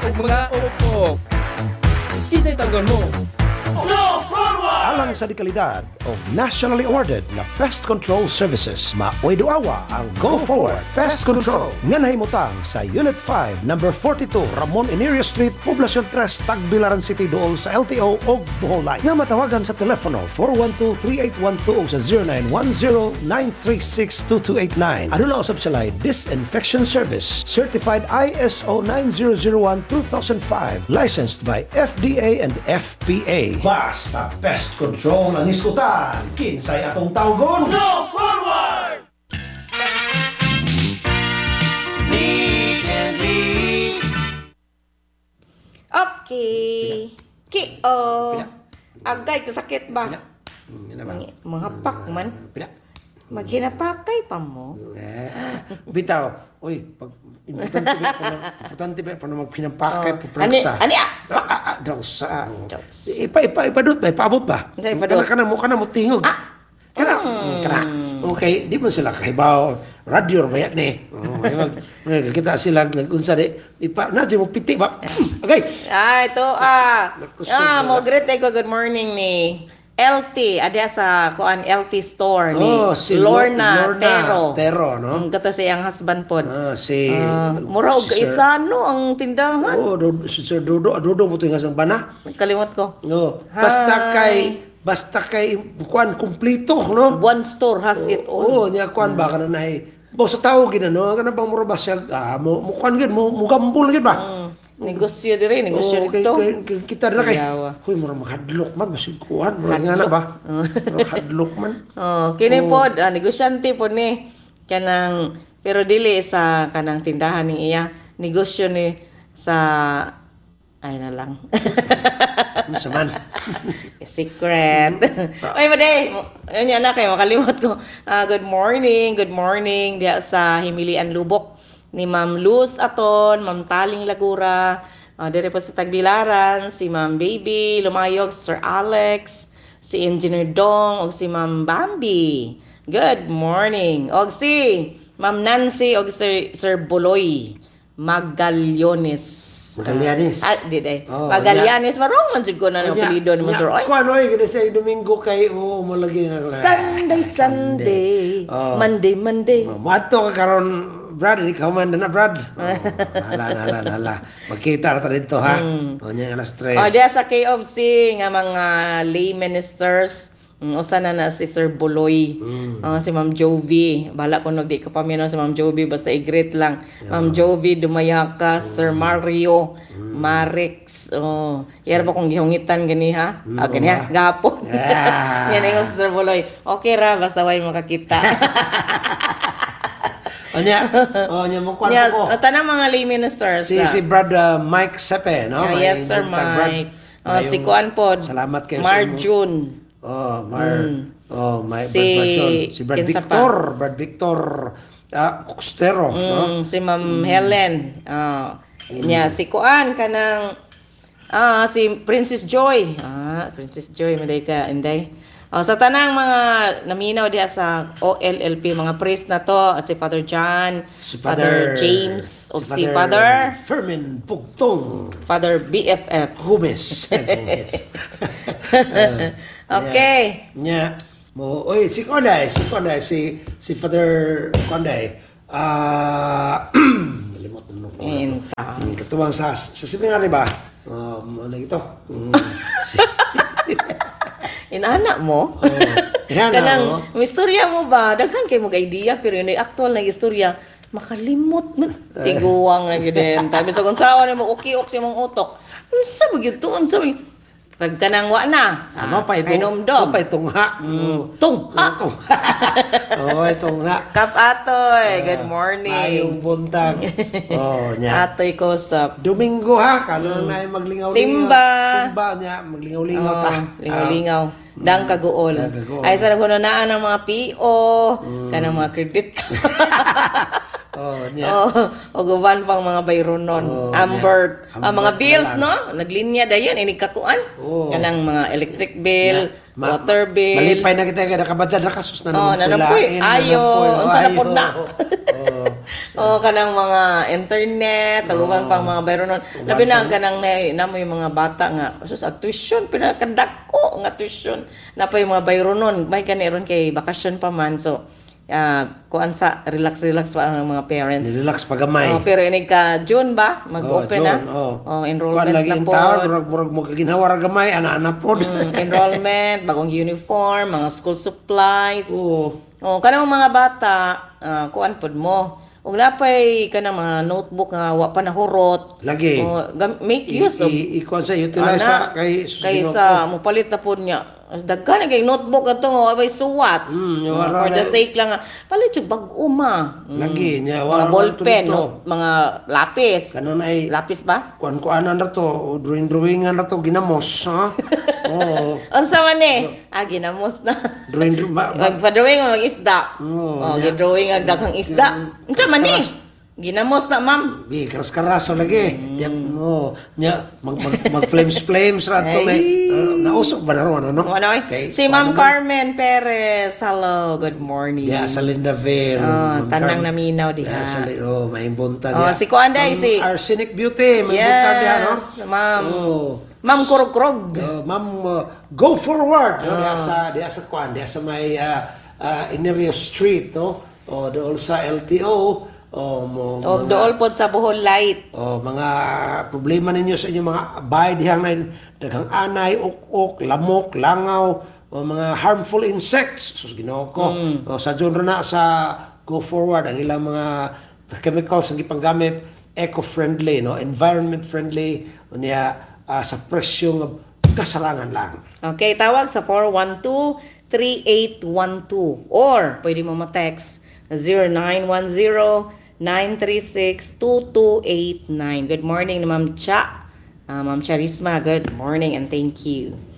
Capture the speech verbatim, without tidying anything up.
ug mga opok. Kinsay tawgon mo? No forward! Alang sa dekalidad o nationally awarded na pest control services, maoy duawa ang Go Forward Pest Control nga nahimutang sa Unit five, number forty-two, Ramon Inirio Street, Poblacion three, Tagbilaran City, dool sa L T O o Bohol Line. Nga matawagan sa telepono four one two, three eight one two o sa zero nine one zero, nine three six, two two eight nine. Ano na usab sila Disinfection Service, certified I S O nine zero zero one, two thousand five, licensed by F D A and F P A. Basta pest control ang iskutan. Kinsay atong tawgon? No forward! Nick and Lee. Okay. Ki-o. Agay, kasakit ba? Pina. Hmm, yan na ba? Mga pak man. Pina. Maghinapakay pa mo. Eh, bitaw. Uy, pag importante ba pa na, importante ba pa na magpinampakay Oh. po pransa. Ani- ani, ah! Ah, ah, ah, drawsa. Ah, Oh. drawsa. Ipa, ipa, ipadot ba? Ipaabot ba? Sa ipadot. Kana, kana mo, kana mo tingog. Kana, kana. Okay, di mo sila kahibaw. Radio ba yan eh. Oh, may mag, may kita sila nag-unsa di. Ipa, na, di mo piti ba? Okay. Ah, ito ah. Nakusog Ah, na. mo greet ko good morning ni L T, ada sa kuan L T store ni Oh, si Lorna, Lorna Tero. Tero, no? Ang kata sa iyang husband pod. Ah, si... Ah, mura og si Sir- isa no ang tindahan. Oh, do, si Sir Dodo, Dodo mo ito yung asang bana. Nagkalimot ko. No, basta Hi. kay basta kay kuan kumpleto, no? One store has it Oh, all. niya kuan ba kana nahi. Bo sa tao gid no, kana bang mura ba siya ah, mo mo kuan gid mo mo gambol gid ba? Mm. Negosyo dire, negosyo Oh, kay, dito. kay, kay, kita na kay. Yawa. Huy, mura mahadlok man basig kuan, mura nga na ba? Mura hadlok man. Oh, kini pod ah, negosyante pod ni kanang pero dili sa kanang tindahan ni iya, negosyo ni sa ay na lang. Ano sa man? Secret. Oy, maday. Ano na kayo makalimot ko. Ah, good morning, good morning diya sa Himilian Lubok ni Ma'am Luz Aton, Ma'am Taling Lagura, uh, dire po sa Tagbilaran, si Ma'am Baby Lumayog, Sir Alex, si Engineer Dong, o si Ma'am Bambi. Good morning. O si Ma'am Nancy, o Sir, Sir Buloy Magallones. Magallanes. Ah, di day. Oh, Magallanes, marong man jud ko na ng apelyido ni Sir Oy. Kuan oy gid sa Domingo kay oh mo lagi na. Sunday, Sunday, Oh. Monday, Monday. Mato ka karon Brad, ikaw man na Brad. Oh, hala, hala, hala. Magkita na tayo dito, ha? Mm. O niya, alas tres. O, diya sa K O C nga mga lay ministers, mm, usa na na si Sir Buloy, ah, si Ma'am Jovi. Bala ko nagdi ka pamino si Ma'am Jovi, basta i-greet lang. Ma'am Jovi, Dumayaka, Sir Mario, Marix. Oh, yara ba kung gihungitan gani ha? Ah, gani ha? Gapon. Yeah. Yan yung Sir Buloy. Okay ra, basta way makakita. O niya, o niya, mo kuan Yeah, ko. uh, tanang mga lay ministers. Si, ah. si Brad uh, Mike Sepe, no? Ah, May yes, Sir buntag, Brad. Mike. May Oh, si yung- Kuan pod. Salamat kayo Marjun. Oh, Mar. Oh, may Si- Brad Marjon. Si Brad kinsa Victor. Brad Victor. Ah, Costero, no? Mm, si Ma'am Helen. Ah, niya si Kuan kanang ah si Princess Joy. Ah, Princess Joy maday ka inday. Oh, sa tanang mga naminaw diha sa O L L P mga priest na to, si Father John, Si Father, James, o si Father Fermin Pugtong. Father B F F. Gomez. Gomez. Okay. Nya, mo, oy, si Konday, si Konday, si si Father Konday. Ah, nalimot mo. Inta. Katuwang sa sa seminary ba? Um, ano ito? Mm, si- Inaanak mo? Oh, yan, Kanang, oh. may istorya mo ba? Daghan kayo mag idea pero yung actual na istorya, makalimot mo. Tiguang na gid. Tabi sa kung saan mo ukiok sa mong utok. Unsa ba gyud tuon sa pag kanang wa na. Ano pa ito? Ano Kainomdom. pa itong ha? Mm, tung ha. Itong Oh, itong ha. Kap Atoy, good morning. Mayong buntag. Oh, nya. Atoy Kosap. Domingo ha, kano na yung maglingaw-lingaw. Simba. Simba niya, maglingaw-lingaw Oh, ta. lingaw-lingaw. Dang kaguol. Dang kaguol. Ay sa nagununaan ng mga P O, kanang mga credit card. Oh, niya. Oh, o guban pang mga bayronon. Oh, Amber, yeah. ah, mga Amber bills, na no? Naglinya dayon ini kakuan. Oh. Kanang mga electric bill, Ma- water bill. Malipay na kita kaya nakabadya na kasus na Oh, naman nanampoy. pilain, Ayo, nanampoy. unsa na Ayo. pod na? Oh, O kanang mga internet, taguban pang mga bayro nun. Labi na ang kanang na, na mo yung mga bata nga, sus, ag tuition, pinakadako nga tuition. Na pa yung mga bayro nun, may kaniron kay bakasyon pa man. So, uh, kuan sa, relax-relax pa ang mga parents. Relax pagamay. Oh, pero inig ka June ba? Mag-open na. Oh, oh, enrollment lagi na in po. town, murag murag mo kaginhawa ra gamay ana-ana pod. Mm, enrollment, bagong uniform, mga school supplies. Oo. Oh, kanang mga bata, uh, kuan pod mo. Ug napay kanang mga notebook nga wa pa nahurot. Lagi. Oh, gam- make use of I-kuan sa utilize sa kay kay sa mo palit na pod niya. Daghan na kay notebook ato nga way suwat. Mm, Oh, wala for the na- sake lang nga palit yung bag-o ma. Mm. Lagi niya Mga wala man ballpen, tulito. no? Mga lapis. Kanon ay Lapis ba? kuan-kuanan na to, drawing drawingan na to ginamos, ha? Oo. Unsa man eh? Ah, ginamos na. Drawing drawing ba, ba, Magpa-drawing mag isda. Oo, Oh, nya. gi-drawing ang daghang isda. Unsa man eh? Ginamos na, ma'am. Bi, karas-karas lagi. Yan, oh, nya mag mag, mag flames flames ra to Ay. na. Uh, nausok ba na ron, ano? Ano eh? Kay- Si Ma'am Carmen Perez. Hello, good morning. Ya sa Lindaville. Oh, Ma'am tanang Carmen. naminaw diha. Ya sa Li- oh, maimbunta Oh, diha. si Kuan day, Ma'am si- Arsenic Beauty, maimbunta diha, no? Yes, ma'am. Oh. Ma'am Kurogrog. Uh, ma'am, uh, go forward. Ah. No? Diha sa diha sa Kuan, diha sa may uh, uh, Inerio Street, no? O dool sa L T O. O mo O dool pod sa Bohol Light. o mga problema ninyo sa inyong mga bahay dihang na daghang anay, uk-uk, lamok, langaw, o mga harmful insects. So Ginoo ko. O, sa genre na sa go forward ang ilang mga chemicals ang gipanggamit eco-friendly, no, environment friendly unya ah, sa presyo nga kasarangan lang. Okay, tawag sa four one two, three eight one two or pwede mo ma-text zero nine one zero, nine three six, two two eight nine. Good morning, Ma'am Cha. Uh, Ma'am Charisma, good morning and thank you.